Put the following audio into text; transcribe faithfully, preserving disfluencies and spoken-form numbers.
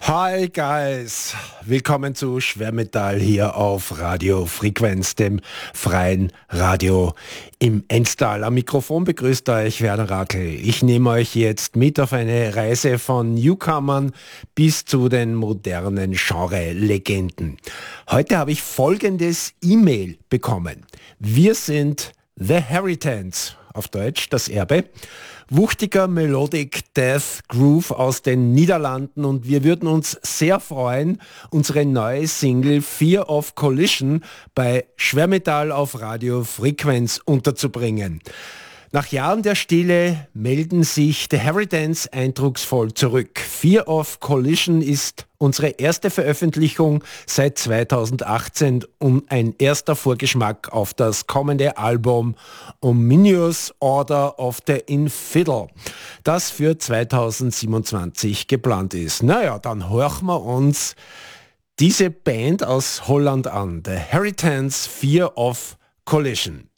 Hi guys, willkommen zu Schwermetall hier auf Radio Frequenz, dem freien Radio im Enstal. Am Mikrofon begrüßt euch Werner Rakel. Ich nehme euch jetzt mit auf eine Reise von Newcomern bis zu den modernen Genre-Legenden. Heute habe ich folgendes E-Mail bekommen. Wir sind The Heritance, auf Deutsch das Erbe. Wuchtiger Melodic Death Groove aus den Niederlanden, und wir würden uns sehr freuen, unsere neue Single Fear of Collision bei Schwermetall auf Radio Frequenz unterzubringen. Nach Jahren der Stille melden sich The Heritance eindrucksvoll zurück. Fear of Collision ist unsere erste Veröffentlichung seit zweitausendachtzehn und ein erster Vorgeschmack auf das kommende Album Ominous Order of the Infidel, das für zweitausendsiebenundzwanzig geplant ist. Naja, dann horchen wir uns diese Band aus Holland an. The Heritance, Fear of Collision.